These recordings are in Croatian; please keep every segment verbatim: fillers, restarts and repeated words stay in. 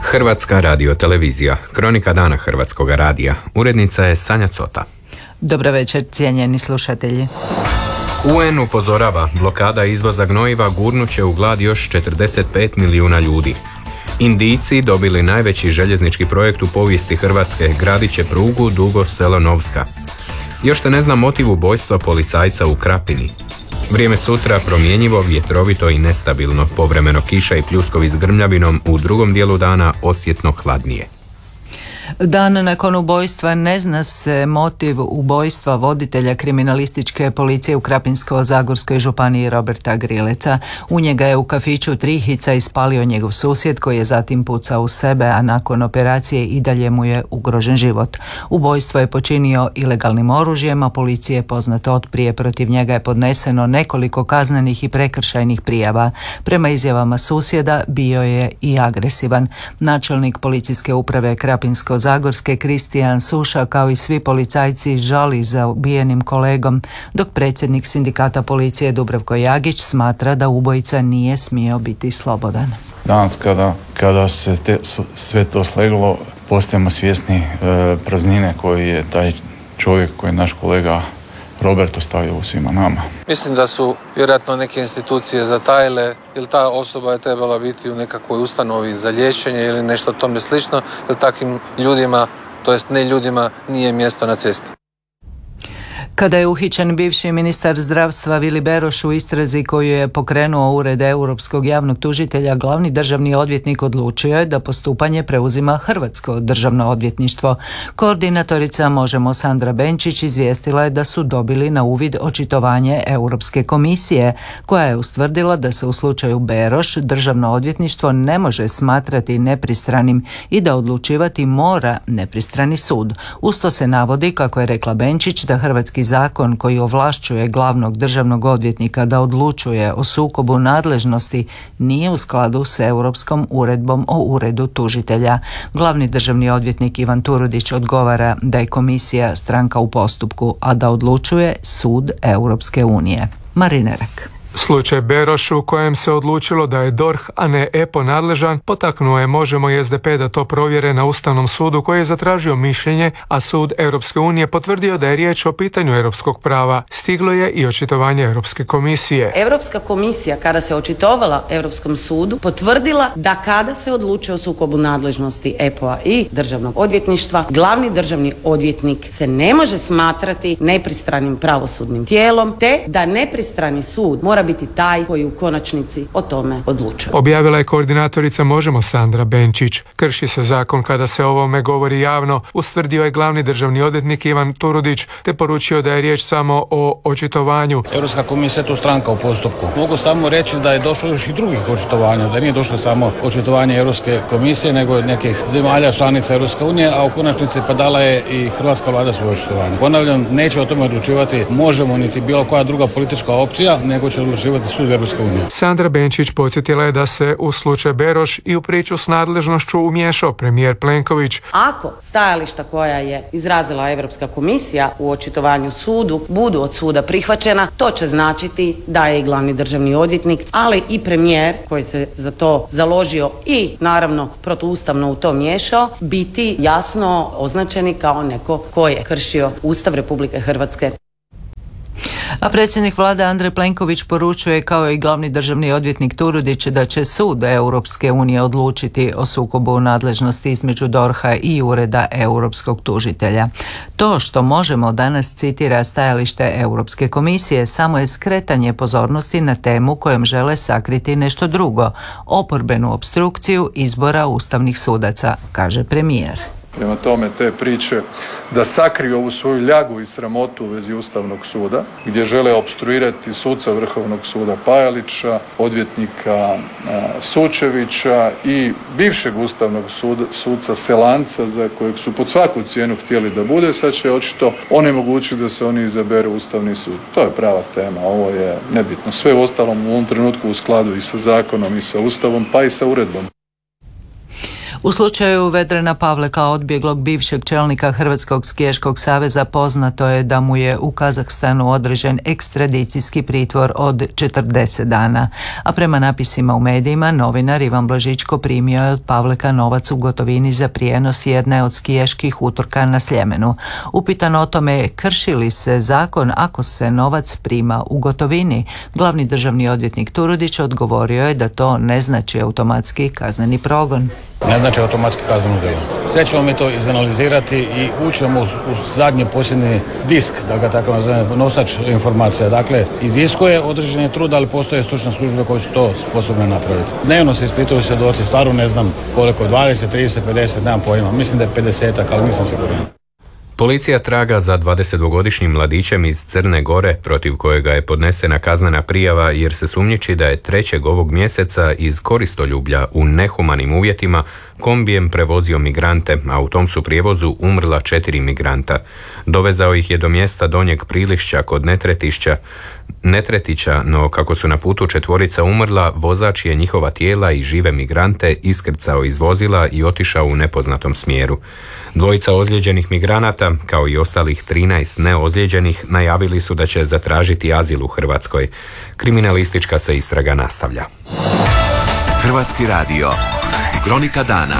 Hrvatska radiotelevizija, kronika dana Hrvatskog radija. Urednica je Sanja Cota. Dobro večer, cijenjeni slušatelji. U en upozorava, blokada izvoza gnojiva gurnuće u glad još četrdeset pet milijuna ljudi. Indijci dobili najveći željeznički projekt u povijesti Hrvatske, gradit će prugu Dugo Selo-Novska. Još se ne zna motiv ubojstva policajca u Krapini. Vrijeme sutra promjenjivo, vjetrovito i nestabilno, povremeno kiša i pljuskovi s grmljavinom, u drugom dijelu dana osjetno hladnije. Dan nakon ubojstva ne zna se motiv ubojstva voditelja kriminalističke policije u Krapinsko-zagorskoj županiji Roberta Grileca. U njega je u kafiću Trihica ispalio njegov susjed koji je zatim pucao u sebe, a nakon operacije i dalje mu je ugrožen život. Ubojstvo je počinio ilegalnim oružjem, a policiji je poznato od prije protiv njega je podneseno nekoliko kaznenih i prekršajnih prijava. Prema izjavama susjeda bio je i agresivan. Načelnik policijske uprave Krapinsko Zagorske Kristijan Suša, kao i svi policajci, žali za ubijenim kolegom, dok predsjednik sindikata policije Dubravko Jagić smatra da ubojica nije smio biti slobodan. Danas kada, kada se te, sve to sleglo, postajemo svjesni e, praznine koji je taj čovjek, koji je naš kolega Robert ostavio u svima nama. Mislim da su vjerojatno neke institucije zatajile ili ta osoba je trebala biti u nekakvoj ustanovi za liječenje ili nešto tome slično, jer takvim ljudima, to jest ne ljudima, nije mjesto na cesti. Kada je uhićen bivši ministar zdravstva Vili Beroš u istrazi koju je pokrenuo Ured Europskog javnog tužitelja, glavni državni odvjetnik odlučio je da postupanje preuzima Hrvatsko državno odvjetništvo. Koordinatorica Možemo Sandra Benčić izvijestila je da su dobili na uvid očitovanje Europske komisije, koja je ustvrdila da se u slučaju Beroš državno odvjetništvo ne može smatrati nepristranim i da odlučivati mora nepristrani sud. Usto se navodi, kako je rekla Benčić, da Hrvatski zakon koji ovlašćuje glavnog državnog odvjetnika da odlučuje o sukobu nadležnosti nije u skladu s Europskom uredbom o uredu tužitelja. Glavni državni odvjetnik Ivan Turudić odgovara da je komisija stranka u postupku, a da odlučuje sud Europske unije. Marinerak. Slučaj Beroš u kojem se odlučilo da je D O R H, a ne E P O nadležan, potaknuo je Možemo i S D P da to provjere na Ustavnom sudu koji je zatražio mišljenje, a sud Europske unije potvrdio da je riječ o pitanju europskog prava. Stiglo je i očitovanje Europske komisije. Europska komisija, kada se očitovala Europskom sudu, potvrdila da kada se odlučuje o sukobu nadležnosti E P O-a i državnog odvjetništva, glavni državni odvjetnik se ne može smatrati nepristranim pravosudnim tijelom, te da nepristrani sud mora biti taj koji u konačnici o tome odlučuje. Objavila je koordinatorica Možemo Sandra Benčić. Krši se zakon kada se o ovome govori javno, ustvrdio je glavni državni odvjetnik Ivan Turudić, te poručio da je riječ samo o očitovanju. Europska komisija je tu stranka u postupku. Mogu samo reći da je došlo još i drugih očitovanja, da nije došlo samo očitovanje Europske komisije, nego nekih zemalja članica Europske unije, a u konačnici pa dala je i hrvatska vlada svoje očitovanje. Ponavljam, neće o tome odlučivati Možemo niti bilo koja druga politička opcija, nego će odlučivati sud Europske unije. Sandra Benčić podsjetila je da se u slučaj Beroš i u priču s nadležnošću umiješao premijer Plenković. Ako stajališta koja je izrazila Europska komisija u očitovanju sudu budu od suda prihvaćena, to će značiti da je i glavni državni odvjetnik, ali i premijer koji se za to založio i naravno protuustavno u to miješao, biti jasno označeni kao neko ko je kršio Ustav Republike Hrvatske. A predsjednik vlade Andrej Plenković poručuje, kao i glavni državni odvjetnik Turudić, da će sud Europske unije odlučiti o sukobu nadležnosti između D O R H-a i Ureda Europskog tužitelja. To što Možemo danas citira stajalište Europske komisije samo je skretanje pozornosti na temu kojom žele sakriti nešto drugo, oporbenu opstrukciju izbora ustavnih sudaca, kaže premijer. Prema tome, te priče da sakriju ovu svoju ljagu i sramotu u vezi Ustavnog suda, gdje žele opstruirati suca Vrhovnog suda Pajalića, odvjetnika Sučevića i bivšeg Ustavnog suda, suca Selanca, za kojeg su pod svaku cijenu htjeli da bude, sad će očito onemogućiti da se oni izaberu Ustavni sud. To je prava tema, ovo je nebitno. Sve u ostalom u ovom trenutku u skladu i sa zakonom i sa Ustavom, pa i sa uredbom. U slučaju Vedrana Pavleka, odbjeglog bivšeg čelnika Hrvatskog skijaškog saveza, poznato je da mu je u Kazahstanu određen ekstradicijski pritvor od četrdeset dana, a prema napisima u medijima novinar Ivan Blažičko primio je od Pavleka novac u gotovini za prijenos jedne od skijaških utrka na Sljemenu. Upitan o tome krši li se zakon ako se novac prima u gotovini, glavni državni odvjetnik Turudić odgovorio je da to ne znači automatski kazneni progon. Ne znači automatski kazneno djelo. Sve ćemo mi to izanalizirati i ućemo u zadnji posljednji disk, da ga tako nazovem, nosač informacija. Dakle, iziskuje određeni trud, ali postoje stručne službe koje su to sposobne napraviti. Dnevno se ispituju svjedoci, stvarno ne znam koliko, dvadeset, trideset, pedeset, nemam pojma. Mislim da je pedesetak, ali nisam siguran. Policija traga za dvadesetdvogodišnjim mladićem iz Crne Gore, protiv kojega je podnesena kaznena prijava jer se sumnjiči da je trećeg ovog mjeseca iz koristoljublja u nehumanim uvjetima kombijem prevozio migrante, a u tom su prijevozu umrla četiri migranta. Dovezao ih je do mjesta Donjeg Prilišća kod Netretišća, Netretića, no kako su na putu četvorica umrla, vozač je njihova tijela i žive migrante iskrcao iz vozila i otišao u nepoznatom smjeru. Dvojica ozlijeđenih migranata, kao i ostalih trinaest neozlijeđenih, najavili su da će zatražiti azil u Hrvatskoj. Kriminalistička se istraga nastavlja. Hrvatski radio. Kronika dana.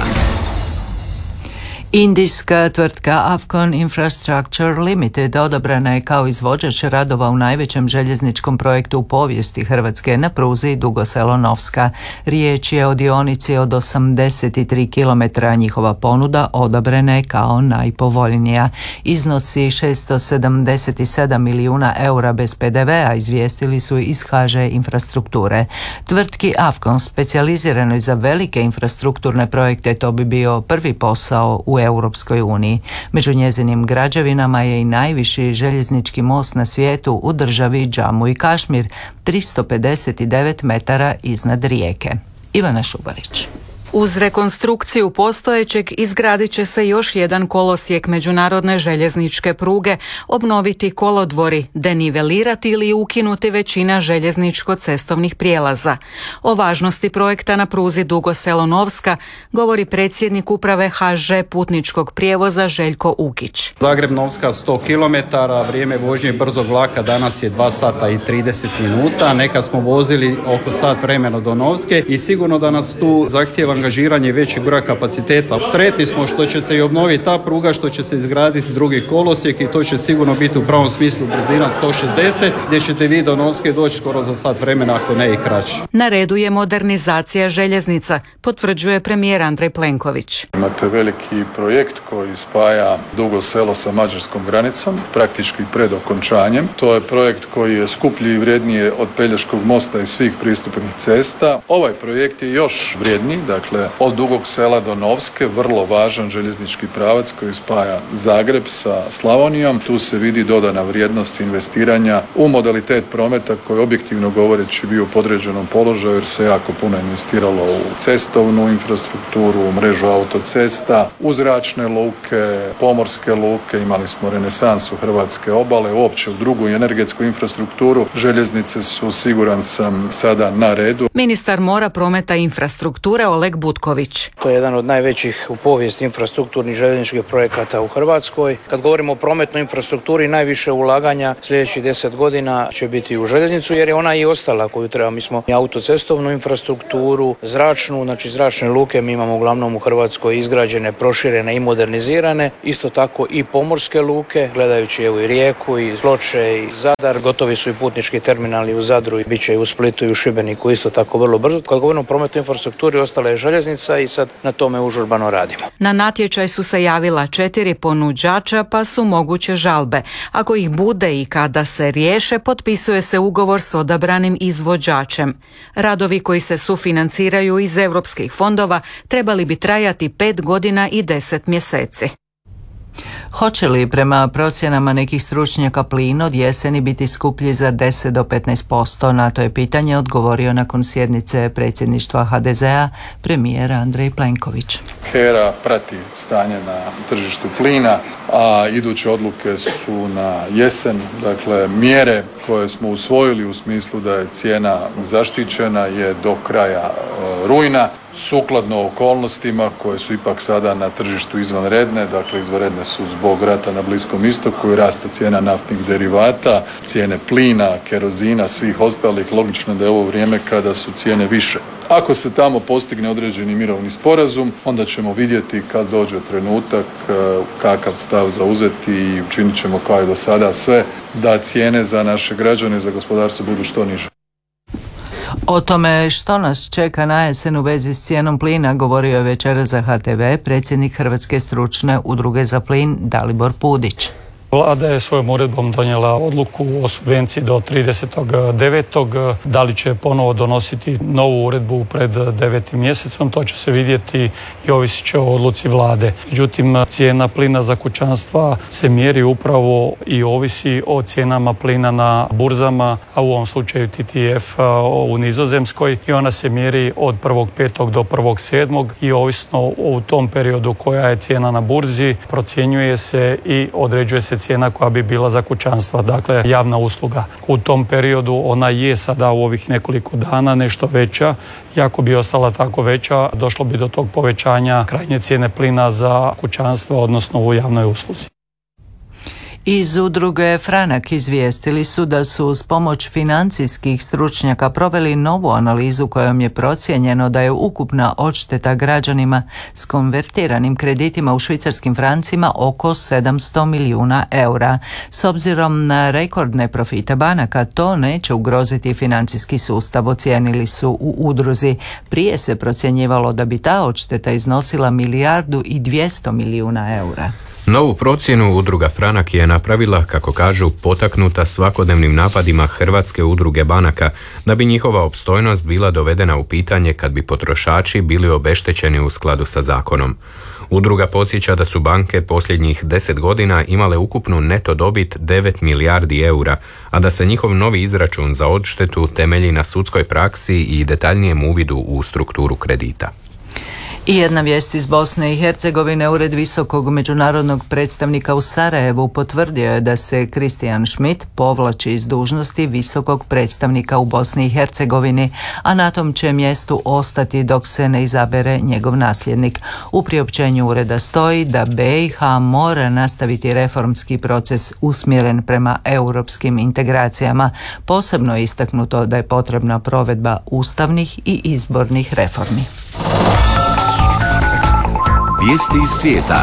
Indijska tvrtka Afcon Infrastructure Limited odabrana je kao izvođač radova u najvećem željezničkom projektu u povijesti Hrvatske na pruzi Dugo Selo-Novska. Riječ je o dionici od osamdeset tri kilometra, a njihova ponuda odabrana je kao najpovoljnija. Iznosi šesto sedamdeset sedam milijuna eura bez pe de ve a, izvijestili su iz ha že Infrastrukture. Tvrtki Afcon, specijaliziranoj za velike infrastrukturne projekte, to bi bio prvi posao u Europskoj uniji. Među njezinim građevinama je i najviši željeznički most na svijetu u državi Džamu i Kašmir, tristo pedeset devet metara iznad rijeke. Ivana Šubarić. Uz rekonstrukciju postojećeg izgradit će se još jedan kolosijek međunarodne željezničke pruge, obnoviti kolodvori, denivelirati ili ukinuti većina željezničko-cestovnih prijelaza. O važnosti projekta na pruzi Dugo Selo-Novska govori predsjednik uprave ha že putničkog prijevoza Željko Ukić. Zagreb-Novska sto kilometara, vrijeme vožnje brzog vlaka danas je dva sata i trideset minuta, nekad smo vozili oko sat vremena do Novske i sigurno da nas tu zahtijeva angažiranje većeg broja kapaciteta. Sretni smo što će se i obnoviti ta pruga, što će se izgraditi drugi kolosijek i to će sigurno biti u pravom smislu brzina sto šezdeset, gdje ćete vi do Novske doći skoro za sat vremena, ako ne i kraće. Na redu je modernizacija željeznica, potvrđuje premijer Andrej Plenković. Imate veliki projekt koji spaja Dugo Selo sa mađarskom granicom, praktički pred okončanjem. To je projekt koji je skuplji i vrijedniji od Pelješkog mosta i svih pristupnih cesta. Ovaj projekt je još vrijedniji, dakle od Dugog Sela do Novske, vrlo važan željeznički pravac koji spaja Zagreb sa Slavonijom. Tu se vidi dodana vrijednost investiranja u modalitet prometa koji objektivno govoreći bio u podređenom položaju jer se jako puno investiralo u cestovnu infrastrukturu, u mrežu autocesta, u zračne luke, pomorske luke, imali smo renesansu hrvatske obale, uopće u drugu energetsku infrastrukturu. Željeznice su, siguran sam, sada na redu. Ministar mora, prometa i infrastrukture Oleg Butković. To je jedan od najvećih u povijesti infrastrukturnih željezničkih projekata u Hrvatskoj. Kad govorimo o prometnoj infrastrukturi, najviše ulaganja sljedećih deset godina će biti u željeznicu jer je ona i ostala koju treba. Mi smo i autocestovnu infrastrukturu, zračnu, znači zračne luke mi imamo uglavnom u Hrvatskoj izgrađene, proširene i modernizirane. Isto tako i pomorske luke, gledajući evo i Rijeku i Ploče i Zadar. Gotovi su i putnički terminali u Zadru i bit će i u Splitu i u Šibeniku isto tako vrlo brzo. Kad govorimo o prometnoj infrastrukturi, ostala je željeznica i sad na tome užurbano radimo. Na natječaj su se javila četiri ponuđača, pa su moguće žalbe. Ako ih bude i kada se riješe, potpisuje se ugovor s odabranim izvođačem. Radovi koji se sufinanciraju iz europskih fondova trebali bi trajati pet godina i deset mjeseci. Hoće li prema procjenama nekih stručnjaka plin od jeseni biti skuplji za deset do petnaest posto? Na to je pitanje odgovorio nakon sjednice predsjedništva ha de ze a premijer Andrej Plenković. HERA prati stanje na tržištu plina, a iduće odluke su na jesen. Dakle, mjere koje smo usvojili u smislu da je cijena zaštićena je do kraja rujna, sukladno okolnostima koje su ipak sada na tržištu izvanredne. Dakle, izvanredne su zbog rata na Bliskom istoku i rasta cijena naftnih derivata, cijene plina, kerozina, svih ostalih. Logično da je ovo vrijeme kada su cijene više. Ako se tamo postigne određeni mirovni sporazum, onda ćemo vidjeti kad dođe trenutak kakav stav zauzeti i učinit ćemo kao i do sada sve da cijene za naše građane i za gospodarstvo budu što niže. O tome što nas čeka na jesen u vezi s cijenom plina govorio je večeras za H T V predsjednik Hrvatske stručne udruge za plin Dalibor Pudić. Vlada je svojom uredbom donijela odluku o subvenciji do tridesetog devetog Da li će ponovo donositi novu uredbu pred devetim mjesecom, to će se vidjeti i ovisit će o odluci Vlade. Međutim, cijena plina za kućanstva se mjeri upravo i ovisi o cijenama plina na burzama, a u ovom slučaju T T F u Nizozemskoj, i ona se mjeri od prvog petog do prvog sedmog i ovisno u tom periodu koja je cijena na burzi, procjenjuje se i određuje se cijena koja bi bila za kućanstva, dakle javna usluga. U tom periodu ona je sada u ovih nekoliko dana nešto veća i ako bi ostala tako veća, došlo bi do tog povećanja krajnje cijene plina za kućanstva, odnosno u javnoj usluzi. Iz udruge Franak izvijestili su da su uz pomoć financijskih stručnjaka proveli novu analizu kojom je procijenjeno da je ukupna odšteta građanima s konvertiranim kreditima u švicarskim francima oko sedamsto milijuna eura. S obzirom na rekordne profite banaka, to neće ugroziti financijski sustav, ocijenili su u udruzi. Prije se procjenjivalo da bi ta odšteta iznosila milijardu i dvjesto milijuna eura. Novu procjenu udruga Franak je napravila, kako kažu, potaknuta svakodnevnim napadima Hrvatske udruge banaka, da bi njihova opstojnost bila dovedena u pitanje kad bi potrošači bili obeštećeni u skladu sa zakonom. Udruga podsjeća da su banke posljednjih deset godina imale ukupnu neto dobit devet milijardi eura, a da se njihov novi izračun za odštetu temelji na sudskoj praksi i detaljnijem uvidu u strukturu kredita. I jedna vijest iz Bosne i Hercegovine. Ured visokog međunarodnog predstavnika u Sarajevu potvrdio je da se Kristijan Schmidt povlači iz dužnosti visokog predstavnika u Bosni i Hercegovini, a na tom će mjestu ostati dok se ne izabere njegov nasljednik. U priopćenju ureda stoji da B i H mora nastaviti reformski proces usmjeren prema europskim integracijama. Posebno je istaknuto da je potrebna provedba ustavnih i izbornih reformi. Vijesti iz svijeta.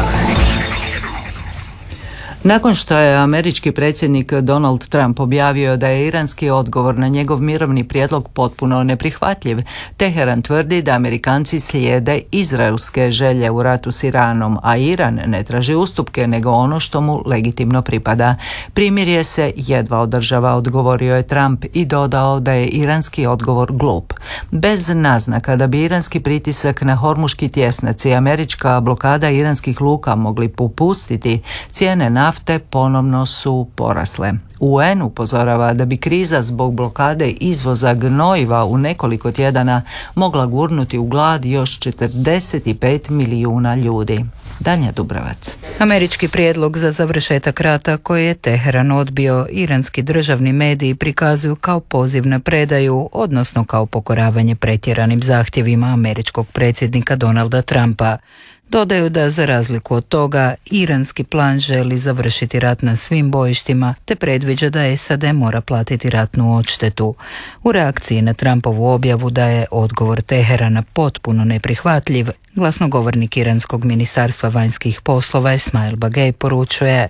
Nakon što je američki predsjednik Donald Trump objavio da je iranski odgovor na njegov mirovni prijedlog potpuno neprihvatljiv, Teheran tvrdi da Amerikanci slijede izraelske želje u ratu s Iranom, a Iran ne traži ustupke nego ono što mu legitimno pripada. Primirje se jedva održava, odgovorio je Trump i dodao da je iranski odgovor glup. Bez naznaka da bi iranski pritisak na Hormuški tjesnac i američka blokada iranskih luka mogli popustiti, cijene nafte nafte ponovno su porasle. U en upozorava da bi kriza zbog blokade izvoza gnojiva u nekoliko tjedana mogla gurnuti u glad još četrdeset pet milijuna ljudi. Danja Dubravac. Američki prijedlog za završetak rata koji je Teheran odbio, iranski državni mediji prikazuju kao poziv na predaju, odnosno kao pokoravanje pretjeranim zahtjevima američkog predsjednika Donalda Trumpa. Dodaju da za razliku od toga iranski plan želi završiti rat na svim bojištima te predviđa da S A D mora platiti ratnu odštetu. U reakciji na Trumpovu objavu da je odgovor Teherana potpuno neprihvatljiv, glasnogovornik iranskog ministarstva vanjskih poslova Esmail Bagej poručuje: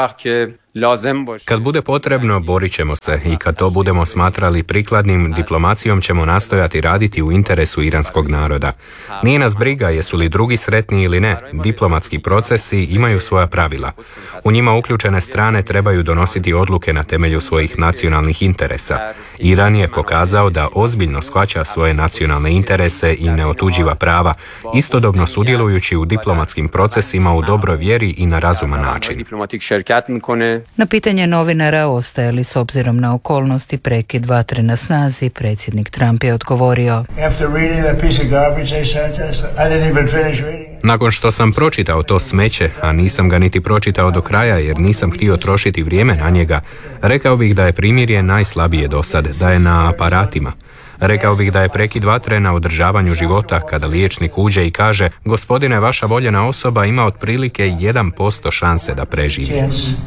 Kad bude potrebno, borit ćemo se i kad to budemo smatrali prikladnim, diplomacijom ćemo nastojati raditi u interesu iranskog naroda. Nije nas briga jesu li drugi sretni ili ne, diplomatski procesi imaju svoja pravila. U njima uključene strane trebaju donositi odluke na temelju svojih nacionalnih interesa. Iran je pokazao da ozbiljno shvaća svoje nacionalne interese i ne otuđiva prava, isto istodobno sudjelujući u diplomatskim procesima u dobroj vjeri i na razuman način. Na pitanje novinara ostaje li s obzirom na okolnosti prekid vatre na snazi, predsjednik Trump je odgovorio: Nakon što sam pročitao to smeće, a nisam ga niti pročitao do kraja jer nisam htio trošiti vrijeme na njega, rekao bih da je primirje najslabije do sad, da je na aparatima. Rekao bih da je prekid vatre na održavanju života kada liječnik uđe i kaže: gospodine, vaša voljena osoba ima otprilike jedan posto šanse da preživi.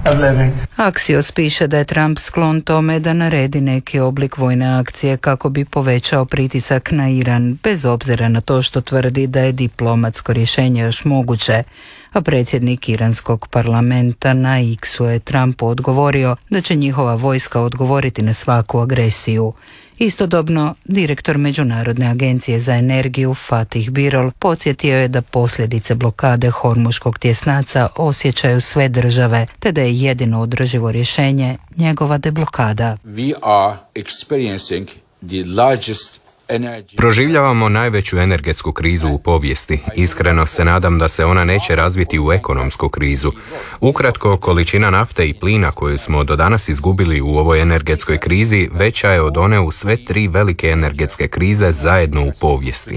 Axios piše da je Trump sklon tome da naredi neki oblik vojne akcije kako bi povećao pritisak na Iran, bez obzira na to što tvrdi da je diplomatsko rješenje još moguće. A predsjednik iranskog parlamenta na X-u je Trumpu odgovorio da će njihova vojska odgovoriti na svaku agresiju. Istodobno, direktor Međunarodne agencije za energiju Fatih Birol podsjetio je da posljedice blokade Hormuškog tjesnaca osjećaju sve države, te da je jedino održivo rješenje njegova deblokada. We are experiencing the largest Proživljavamo najveću energetsku krizu u povijesti. Iskreno se nadam da se ona neće razviti u ekonomsku krizu. Ukratko, količina nafte i plina koju smo do danas izgubili u ovoj energetskoj krizi veća je od one u sve tri velike energetske krize zajedno u povijesti.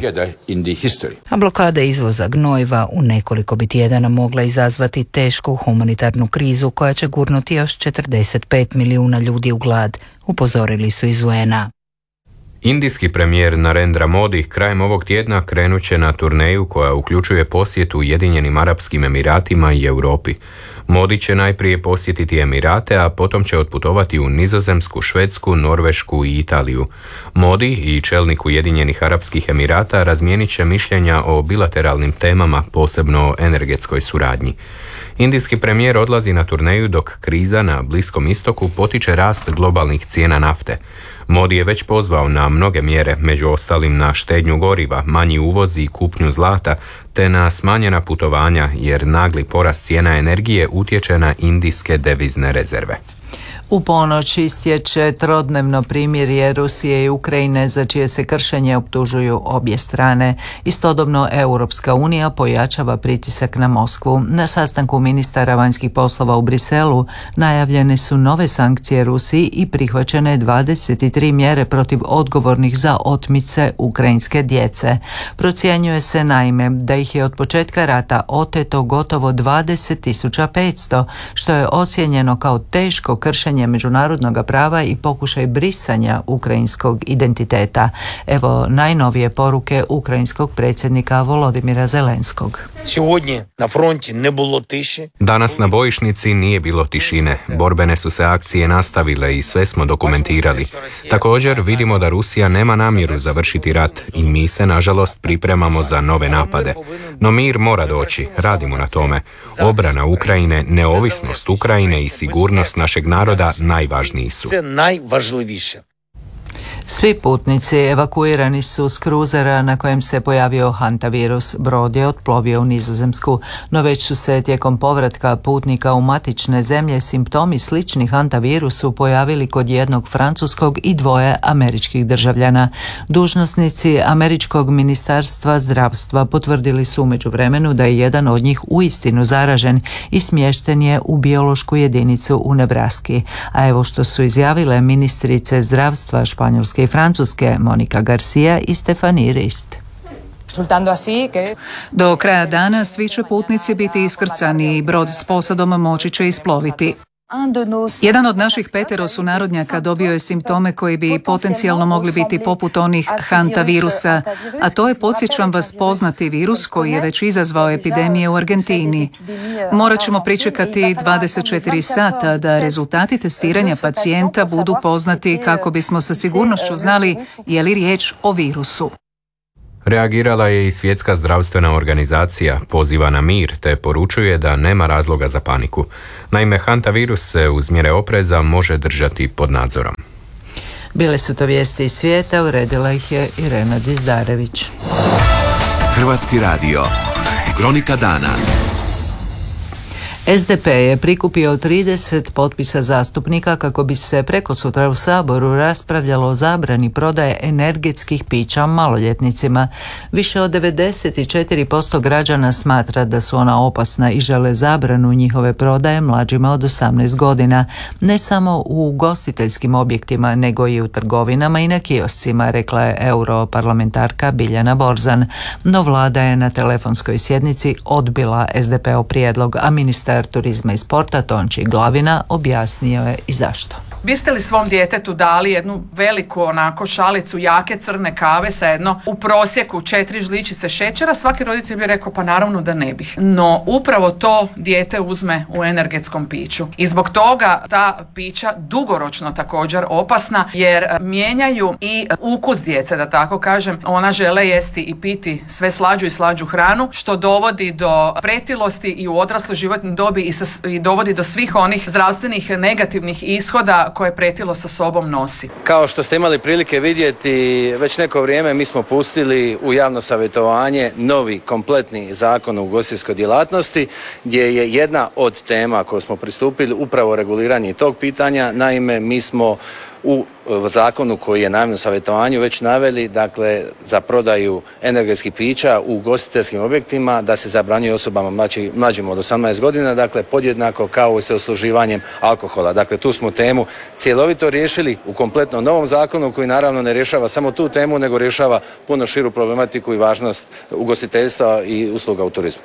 A blokada izvoza gnojiva u nekoliko bi tjedana mogla izazvati tešku humanitarnu krizu koja će gurnuti još četrdeset pet milijuna ljudi u glad, upozorili su iz U N A. Indijski premijer Narendra Modi krajem ovog tjedna krenut će na turneju koja uključuje posjetu Ujedinjenim Arapskim Emiratima i Europi. Modi će najprije posjetiti Emirate, a potom će otputovati u Nizozemsku, Švedsku, Norvešku i Italiju. Modi i čelnik Ujedinjenih Arapskih Emirata razmijenit će mišljenja o bilateralnim temama, posebno o energetskoj suradnji. Indijski premijer odlazi na turneju dok kriza na Bliskom istoku potiče rast globalnih cijena nafte. Modi je već pozvao na mnoge mjere, među ostalim na štednju goriva, manji uvoz i kupnju zlata, te na smanjena putovanja, jer nagli porast cijena energije utječe na indijske devizne rezerve. U ponoć istječe trodnevno primirje Rusije i Ukrajine za čije se kršenje optužuju obje strane. Istodobno Europska unija pojačava pritisak na Moskvu. Na sastanku ministara vanjskih poslova u Briselu najavljene su nove sankcije Rusiji i prihvaćene dvadeset tri mjere protiv odgovornih za otmice ukrajinske djece. Procjenjuje se naime da ih je od početka rata oteto gotovo dvadeset tisuća petsto, što je ocijenjeno kao teško kršenje međunarodnog prava i pokušaj brisanja ukrajinskog identiteta. Evo najnovije poruke ukrajinskog predsjednika Volodimira Zelenskog. Danas na bojišnici nije bilo tišine. Borbene su se akcije nastavile i sve smo dokumentirali. Također vidimo da Rusija nema namjeru završiti rat i mi se nažalost pripremamo za nove napade. No mir mora doći, radimo na tome. Obrana Ukrajine, neovisnost Ukrajine i sigurnost našeg naroda najvažniji su. Svi putnici evakuirani su s kruzera na kojem se pojavio hantavirus. Brod je otplovio u Nizozemsku, no već su se tijekom povratka putnika u matične zemlje simptomi slični hantavirusu pojavili kod jednog francuskog i dvoje američkih državljana. Dužnosnici američkog ministarstva zdravstva potvrdili su u međuvremenu da je jedan od njih uistinu zaražen i smješten je u biološku jedinicu u Nebraski. A evo što su izjavile ministrice zdravstva Španjolske i Francuske Monika Garcia i Stephanie Rist. Do kraja dana svi će putnici biti iskrcani i brod s posadom moći će isploviti. Jedan od naših petero sunarodnjaka dobio je simptome koji bi potencijalno mogli biti poput onih hantavirusa, a to je, podsjećam vas, poznati virus koji je već izazvao epidemije u Argentini. Morat ćemo pričekati dvadeset četiri sata da rezultati testiranja pacijenta budu poznati kako bismo sa sigurnošću znali je li riječ o virusu. Reagirala je i Svjetska zdravstvena organizacija, poziva na mir te poručuje da nema razloga za paniku. Naime, hantavirus se uz mjere opreza može držati pod nadzorom. Bile su to vijesti iz svijeta, uredila ih je Irena Dizdarević. Hrvatski radio. Kronika dana. S D P je prikupio trideset potpisa zastupnika kako bi se prekosutra u Saboru raspravljalo o zabrani prodaje energetskih pića maloljetnicima. Više od devedeset četiri posto građana smatra da su ona opasna i žele zabranu njihove prodaje mlađima od osamnaest godina. Ne samo u ugostiteljskim objektima, nego i u trgovinama i na kioscima, rekla je europarlamentarka Biljana Borzan. No vlada je na telefonskoj sjednici odbila S D P-ov prijedlog, a ministar turizma i sporta Tonči Glavina objasnio je i zašto. Biste li svom djetetu dali jednu veliku onako šalicu jake crne kave sa jedno u prosjeku četiri žličice šećera? Svaki roditelj bi rekao pa naravno da ne bih. No upravo to dijete uzme u energetskom piću. I zbog toga ta pića dugoročno također opasna jer mijenjaju i ukus djece, da tako kažem. Ona žele jesti i piti sve slađu i slađu hranu, što dovodi do pretilosti i u odrasloj životnoj dobi i, sa, i dovodi do svih onih zdravstvenih negativnih ishoda koje pretilo sa sobom nosi. Kao što ste imali prilike vidjeti, već neko vrijeme mi smo pustili u javno savjetovanje novi kompletni zakon o ugostiteljskoj djelatnosti, gdje je jedna od tema koju smo pristupili upravo reguliranje tog pitanja. Naime, mi smo u zakonu koji je na javnom savjetovanju već naveli, dakle, za prodaju energetskih pića u ugostiteljskim objektima da se zabranjuje osobama mlađi, mlađim od osamnaest godina, dakle, podjednako kao i sa usluživanjem alkohola. Dakle, tu smo temu cjelovito riješili u kompletno novom zakonu koji naravno ne rješava samo tu temu, nego rješava puno širu problematiku i važnost ugostiteljstva i usluga u turizmu.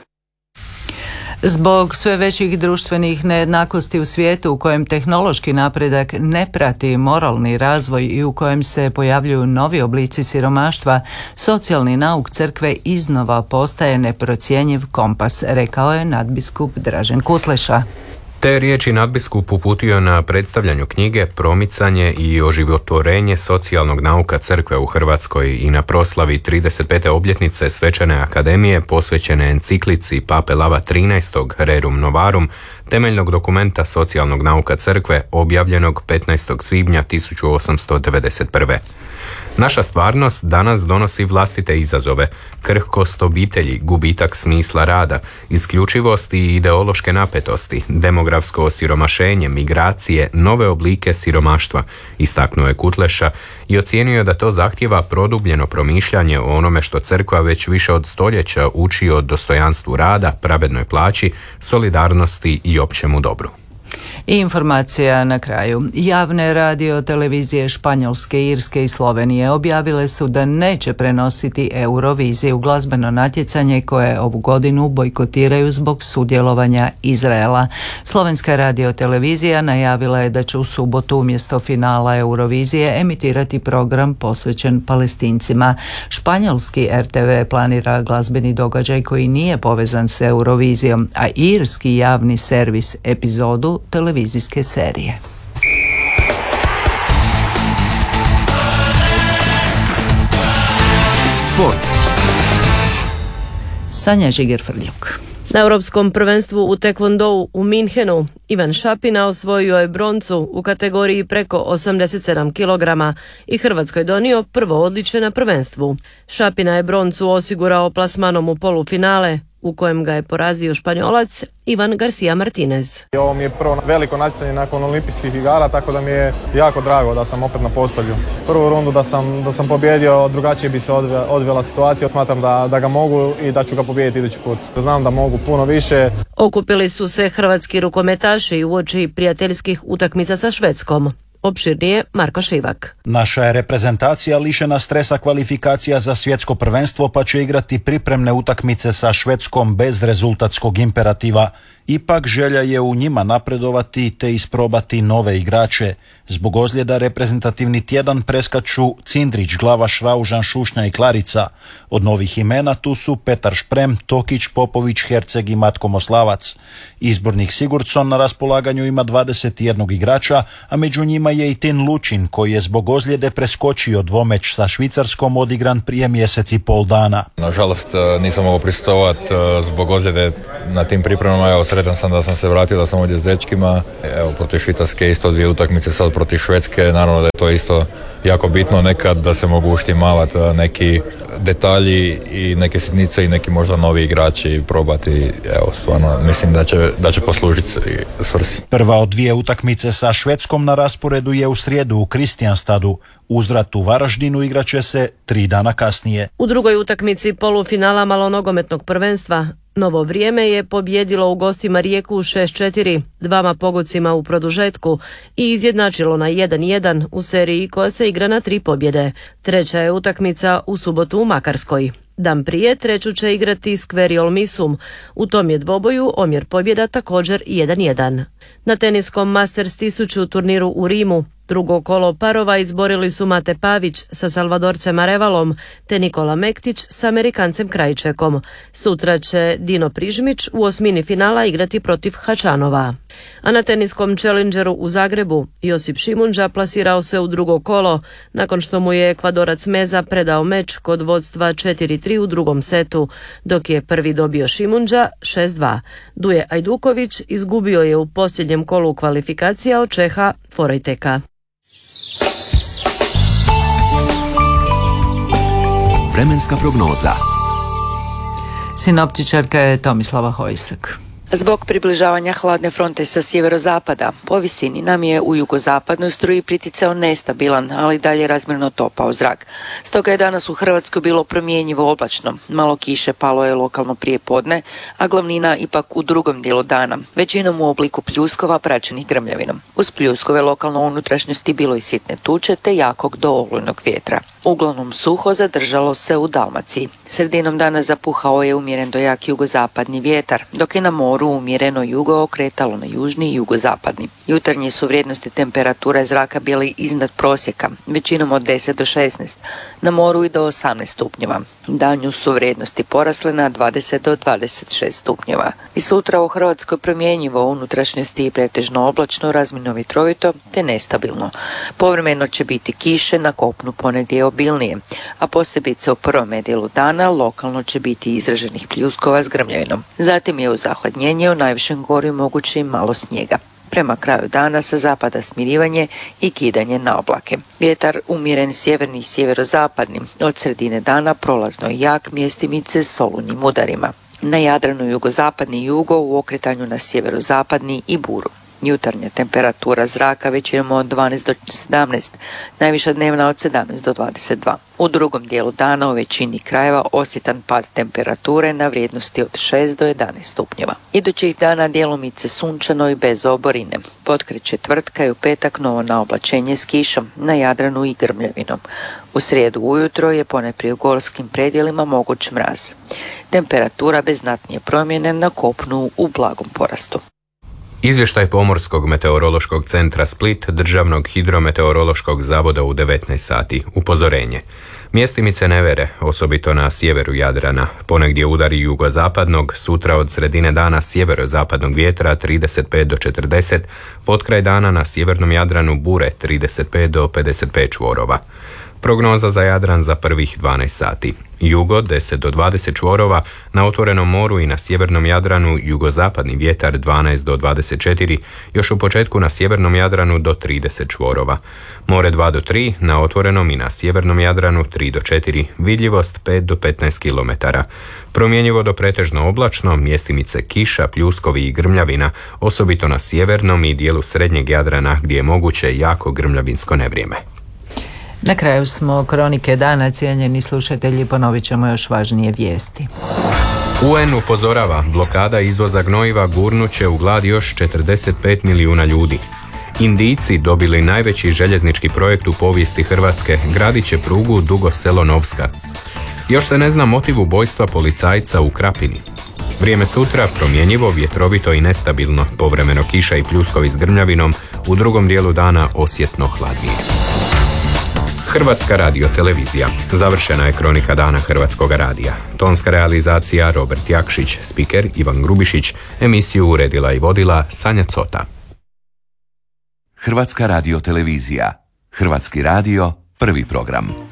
Zbog sve većih društvenih nejednakosti u svijetu u kojem tehnološki napredak ne prati moralni razvoj i u kojem se pojavljuju novi oblici siromaštva, socijalni nauk crkve iznova postaje neprocjenjiv kompas, rekao je nadbiskup Dražen Kutleša. Te riječi nadbiskup uputio na predstavljanju knjige Promicanje i oživotvorenje socijalnog nauka crkve u Hrvatskoj i na proslavi trideset pete obljetnice Svečane akademije posvećene enciklici Pape Lava trinaestog Rerum Novarum, temeljnog dokumenta socijalnog nauka crkve objavljenog petnaestog svibnja tisuću osamsto devedeset prve. Naša stvarnost danas donosi vlastite izazove, krhkost obitelji, gubitak smisla rada, isključivost i ideološke napetosti, demografsko osiromašenje, migracije, nove oblike siromaštva, istaknuo je Kutleša i ocijenio da to zahtijeva produbljeno promišljanje o onome što crkva već više od stoljeća uči o dostojanstvu rada, pravednoj plaći, solidarnosti i općemu dobru. I informacija na kraju. Javne radio televizije Španjolske, Irske i Slovenije objavile su da neće prenositi Euroviziju, glazbeno natjecanje koje ovu godinu bojkotiraju zbog sudjelovanja Izraela. Slovenska radio televizija najavila je da će u subotu umjesto finala Eurovizije emitirati program posvećen Palestincima. Španjolski R T V planira glazbeni događaj koji nije povezan s Eurovizijom, a irski javni servis epizodu televizijske serije. Sport. Sanja Žiger-Frljuk. Na Europskom prvenstvu u tekvondou u Minhenu Ivan Šapina osvojio je broncu u kategoriji preko osamdeset sedam kilograma i Hrvatskoj donio prvo odličje na prvenstvu. Šapina je broncu osigurao plasmanom u polufinale, u kojem ga je porazio Španjolac Ivan Garcia Martinez. Ovo mi je prvo veliko natjecanje nakon olimpijskih igara, tako da mi je jako drago da sam opet na postolju. Prvu rundu da sam, da sam pobjedio, drugačije bi se odvela situacija. Smatram da, da ga mogu i da ću ga pobijediti idući put. Znam da mogu puno više. Okupili su se hrvatski rukometaši uoči prijateljskih utakmica sa Švedskom. Opširnije Marko Šivak. Naša je reprezentacija lišena stresa kvalifikacija za svjetsko prvenstvo, pa će igrati pripremne utakmice sa Švedskom bez rezultatskog imperativa. Ipak želja je u njima napredovati te isprobati nove igrače. Zbog ozljeda reprezentativni tjedan preskaču Cindrić, Glavaš, Raužan, Šušnja i Klarica. Od novih imena tu su Petar Šprem, Tokić, Popović, Herceg i Matko Moslavac. Izbornik Sigurdsson na raspolaganju ima dvadeset jedan igrača, a među njima njima je i Tin Lučin, koji je zbog ozljede preskočio dvomeč sa Švicarskom odigran prije mjesec i pol dana. Nažalost nisam mogao prisustvovati zbog ozljede na tim pripremama. Evo, sretan sam da sam se vratio, da sam ovdje s dečkima. Evo, protiv Švicarske isto dvije utakmice, sad protiv Švedske. Naravno da je to isto jako bitno nekad da se mogu uštimavati neki detalji i neke sitnice i neki možda novi igrači i probati. Evo, stvarno mislim da će, da će poslužiti svrsi. Prva od dvije utakmice sa Švedskom na rasporedu je u srijedu u Kristianstadu. Uzvrat u Varaždinu igraće se tri dana kasnije. U drugoj utakmici polufinala malonogometnog prvenstva Novo Vrijeme je pobjedilo u gostima Rijeku šest četiri, dvama pogodcima u produžetku i izjednačilo na jedan jedan u seriji koja se igra na tri pobjede. Treća je utakmica u subotu u Makarskoj. Dan prije treću će igrati Skveriol Misum. U tom je dvoboju omjer pobjeda također jedan jedan. Na teniskom Masters tisuću turniru u Rimu drugo kolo parova izborili su Mate Pavić sa Salvadorcem Arevalom te Nikola Mektić s Amerikancem Krajčekom. Sutra će Dino Prižmić u osmini finala igrati protiv Hačanova. A na teniskom Challengeru u Zagrebu Josip Šimunđa plasirao se u drugo kolo nakon što mu je Ekvadorac Meza predao meč kod vodstva četiri tri u drugom setu, dok je prvi dobio Šimunđa šest dva. Duje Ajduković izgubio je u posljednjem kolu kvalifikacija od Čeha Forajteka. Vremenska prognoza. Sinoptičarka je Tomislava Hojsak. Zbog približavanja hladne fronte sa sjeverozapada, po visini nam je u jugozapadnoj struji priticao nestabilan, ali dalje razmjerno topao zrak. Stoga je danas u Hrvatskoj bilo promjenjivo oblačno. Malo kiše palo je lokalno prije podne, a glavnina ipak u drugom dijelu dana, većinom u obliku pljuskova praćenih grmljavinom. Uz pljuskove lokalno unutrašnjosti bilo i sitne tuče te jakog do olujnog vjetra. Uglavnom suho zadržalo se u Dalmaciji. Sredinom dana zapuhao je umjeren do jak jugozapadni vjetar, dok je na moru umjereno jugo okretalo na južni i jugozapadni. Jutarnje su vrijednosti temperature zraka bili iznad prosjeka, većinom od deset do šesnaest, na moru i do osamnaest stupnjeva. Danju su vrijednosti porasle na dvadeset do dvadeset šest stupnjeva. I sutra u Hrvatskoj promjenjivo u unutrašnjosti i pretežno oblačno, razmjerno vjetrovito te nestabilno. Povremeno će biti kiše, na kopnu ponegdje obilnije, a posebice u prvom dijelu dana lokalno će biti izraženih pljuskova s grmljavinom. Zatim je u zahladnjenje u najvišem gorju moguće i malo snijega. Prema kraju dana sa zapada smirivanje i kidanje na oblake. Vjetar umjeren sjeverni i sjeverozapadni, od sredine dana prolazno i jak, mjestimice s olujnim udarima. Na Jadranu jugozapadni jugo u okretanju na sjeverozapadni i buru. Jutarnja temperatura zraka većinom od dvanaest do sedamnaest, najviša dnevna od sedamnaest do dvadeset dva. U drugom dijelu dana u većini krajeva osjetan pad temperature na vrijednosti od šest do jedanaest stupnjeva. Idućih dana djelomice sunčano i bez oborine. Potkrit četvrtka i u petak novo naoblačenje s kišom, na Jadranu i grmljavinom. U srijedu ujutro je ponajprije u gorskim predjelima moguć mraz. Temperatura bez znatnije promjene na kopnu u blagom porastu. Izvještaj Pomorskog meteorološkog centra Split, Državnog hidrometeorološkog zavoda u devetnaest sati. Upozorenje. Mjestimice nevere, osobito na sjeveru Jadrana. Ponegdje udari jugozapadnog, sutra od sredine dana sjeverozapadnog vjetra trideset pet do četrdeset, potkraj dana na sjevernom Jadranu bure trideset pet do pedeset pet čvorova. Prognoza za Jadran za prvih dvanaest sati. Jugo deset do dvadeset čvorova, na otvorenom moru i na sjevernom Jadranu jugozapadni vjetar dvanaest do dvadeset četiri, još u početku na sjevernom Jadranu do trideset čvorova. More dva do tri, na otvorenom i na sjevernom Jadranu tri do četiri, vidljivost pet do petnaest kilometara. Promjenjivo do pretežno oblačno, mjestimice kiša, pljuskovi i grmljavina, osobito na sjevernom i dijelu srednjeg Jadrana gdje je moguće jako grmljavinsko nevrijeme. Na kraju smo kronike dana, cijenjeni slušatelji, ponovit ćemo još važnije vijesti. U en upozorava, blokada izvoza gnojiva gurnuće u glad još četrdeset pet milijuna ljudi. Indijci dobili najveći željeznički projekt u povijesti Hrvatske, gradit će prugu Dugo Selo-Novska. Još se ne zna motiv ubojstva policajca u Krapini. Vrijeme sutra promjenjivo, vjetrovito i nestabilno, povremeno kiša i pljuskovi s grmljavinom, u drugom dijelu dana osjetno hladnije. Hrvatska radiotelevizija. Završena je kronika dana Hrvatskog radija. Tonska realizacija Robert Jakšić, spiker Ivan Grubišić, emisiju uredila i vodila Sanja Cota. Hrvatska radiotelevizija. Hrvatski radio, prvi program.